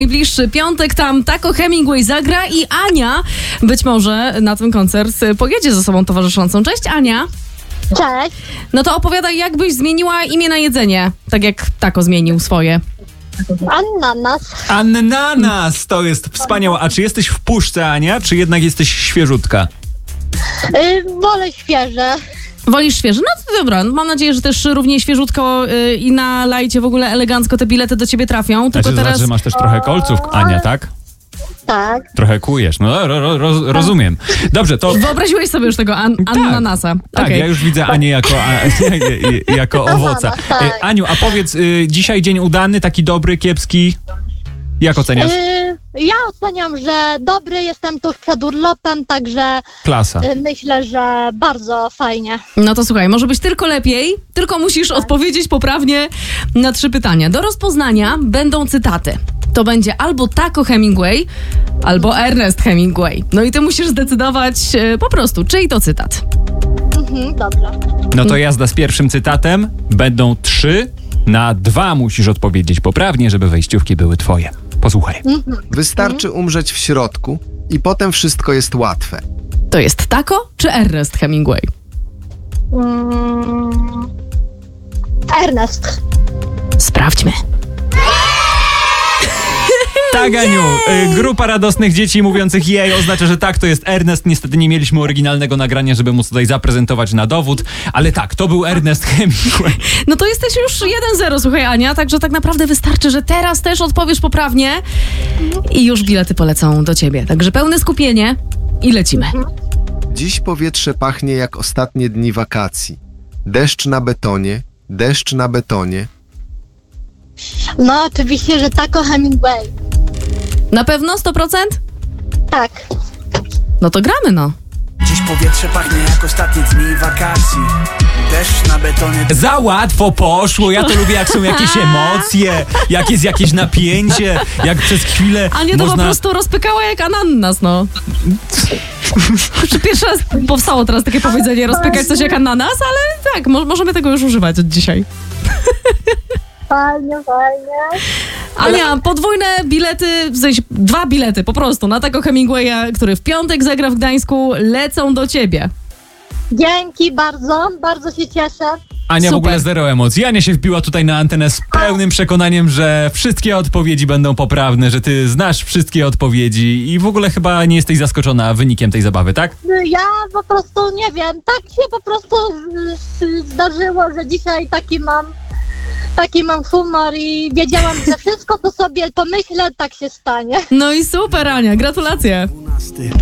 Najbliższy piątek tam Taco Hemingway zagra i Ania być może na ten koncert pojedzie ze sobą towarzyszącą. Cześć Ania. Cześć. No to opowiadaj, jak byś zmieniła imię na jedzenie, tak jak Taco zmienił swoje. Ananas. Ananas! To jest wspaniałe. A czy jesteś w puszce, Ania, czy jednak jesteś świeżutka? Wolę świeże. Wolisz świeże? No to dobra, mam nadzieję, że też równie świeżutko i na lajcie w ogóle elegancko te bilety do ciebie trafią. Tylko Znaczy, teraz... że masz też trochę kolców, Ania, tak? Tak. Trochę kujesz. No, rozumiem. Dobrze, to... Wyobraziłeś sobie już tego ananasa. Tak, Okej. ja już widzę Anię jako owoca. tak. Aniu, a powiedz, dzisiaj dzień udany, taki dobry, kiepski? Jak oceniasz? Ja oceniam, że dobry, jestem tuż przed urlopem, także Klasa. myślę, że bardzo fajnie. No to słuchaj, może być tylko lepiej, tylko musisz odpowiedzieć poprawnie na 3 pytania. Do rozpoznania będą cytaty. To będzie albo Taco Hemingway, albo Ernest Hemingway. No i ty musisz zdecydować po prostu, czyj to cytat. Dobrze. No to jazda z pierwszym cytatem. Będą 3, na 2 musisz odpowiedzieć poprawnie, żeby wejściówki były twoje. Posłuchaj. Wystarczy umrzeć w środku i potem wszystko jest łatwe. To jest Taco czy Ernest Hemingway? Ernest. Sprawdźmy. Tak, Aniu, grupa radosnych dzieci mówiących jej oznacza, że tak, to jest Ernest. Niestety nie mieliśmy oryginalnego nagrania, żeby móc tutaj zaprezentować na dowód, ale tak, to był Ernest Hemingway. No to jesteś już 1-0, słuchaj Ania, także tak naprawdę wystarczy, że teraz też odpowiesz poprawnie i już bilety polecą do ciebie. Także pełne skupienie i lecimy. Dziś powietrze pachnie jak ostatnie dni wakacji. Deszcz na betonie, deszcz na betonie. No oczywiście, że Taco Hemingway. Na pewno 100%? Tak. No to gramy, no. Dziś powietrze pachnie jak ostatnie dni wakacji. Deszcz na betonie. Za łatwo poszło, ja to lubię, jak są jakieś emocje, jak jest jakieś napięcie, jak przez chwilę Ania to można... po prostu rozpykała jak ananas, no. Pierwszy raz powstało teraz takie powiedzenie, rozpykać coś jak ananas, ale tak, możemy tego już używać od dzisiaj. Fajnie, fajnie. Ania, podwójne bilety, w sensie 2 bilety po prostu na Taco Hemingwaya, który w piątek zagra w Gdańsku, lecą do ciebie. Dzięki bardzo, bardzo się cieszę. Ania w Super. ogóle zero emocji. Ania się wbiła tutaj na antenę z pełnym przekonaniem, że wszystkie odpowiedzi będą poprawne, że ty znasz wszystkie odpowiedzi i w ogóle chyba nie jesteś zaskoczona wynikiem tej zabawy, tak? Ja po prostu nie wiem, tak się po prostu zdarzyło, że dzisiaj taki mam humor i wiedziałam, że wszystko, co sobie pomyślę, tak się stanie. No i super, Ania, gratulacje. 12.